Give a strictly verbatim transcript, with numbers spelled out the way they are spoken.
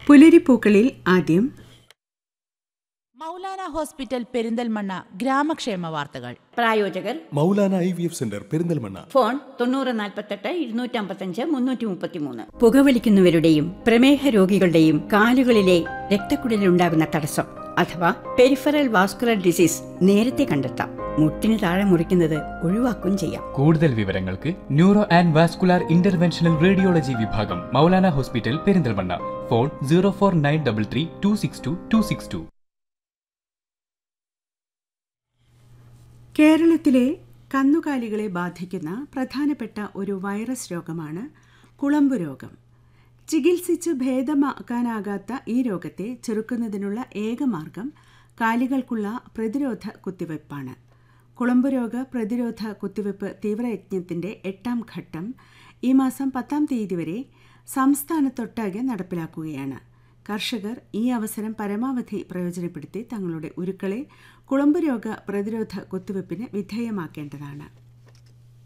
പുലരിപ്പൂക്കളിൽ ആദ്യം മൗലാന ഹോസ്പിറ്റൽ പെരിന്തൽമണ്ണ ഗ്രാമക്ഷേമ വാർത്തകൾ. പ്രായോജകർ Maulana I V F centre Perinthalmanna. Phone തൊണ്ണൂറ് നാൽപ്പത്തെട്ട് ഇരുന്നൂറ്റി അമ്പത്തഞ്ച് മുന്നൂറ്റി മുപ്പത്തിമൂന്ന്. പുകവലിക്കുന്നവരുടെയും പ്രമേഹ രോഗികളുടെയും കാലുകളിലെ രക്തക്കുഴലിലുണ്ടാകുന്ന തടസ്സം അഥവാ പെരിഫറൽ വാസ്കുലർ ഡിസീസ് നേരത്തെ കണ്ടെത്താം. മുട്ടിന് താഴെ മുറിക്കുന്നത് ഒഴിവാക്കുകയും ചെയ്യാം. കൂടുതൽ വിവരങ്ങൾക്ക് neuro and vascular interventional radiology വിഭാഗം Maulana hospital Perinthalmanna. Phone zero four nine double three to six to to six to. കേരളത്തിലെ കന്നുകാലികളെ ബാധിക്കുന്ന പ്രധാനപ്പെട്ട ഒരു വൈറസ് രോഗമാണ് കുളമ്പ് രോഗം. ചികിത്സിച്ച് ഭേദമാക്കാനാകാത്ത ഈ രോഗത്തെ ചെറുക്കുന്നതിനുള്ള ഏക മാർഗം കാലികൾക്കുള്ള പ്രതിരോധ കുത്തിവയ്പ്പാണ്. കുളമ്പ് രോഗ പ്രതിരോധ കുത്തിവയ്പ്പ് തീവ്രയജ്ഞത്തിന്റെ എട്ടാം ഘട്ടം ഈ മാസം പത്താം തീയതി വരെ സംസ്ഥാനത്തൊട്ടാകെ നടപ്പിലാക്കുകയാണ്. കർഷകർ ഈ അവസരം പരമാവധി പ്രയോജനപ്പെടുത്തി തങ്ങളുടെ ഉരുക്കളെ കുളമ്പ് രോഗ പ്രതിരോധ കുത്തിവയ്പ്പിന് വിധേയമാക്കേണ്ടതാണ്.